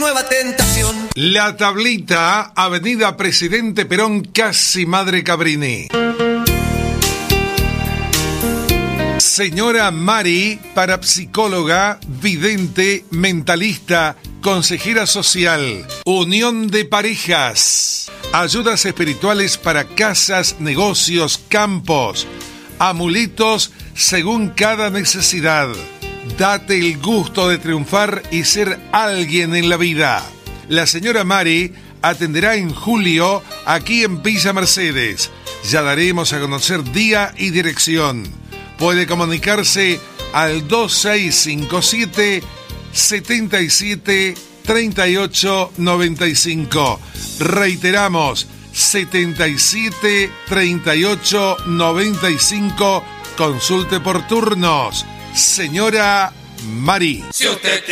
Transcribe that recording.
nueva tentación. La Tablita, Avenida Presidente Perón, casi Madre Cabrini. Señora Mari, parapsicóloga, vidente, mentalista, consejera social, unión de parejas, ayudas espirituales para casas, negocios, campos, amuletos según cada necesidad. Date el gusto de triunfar y ser alguien en la vida. La señora Mari atenderá en julio aquí en Villa Mercedes. Ya daremos a conocer día y dirección. Puede comunicarse al 2657 77 38 95. Reiteramos, 77 38 95. Consulte por turnos. Señora Mari. Si usted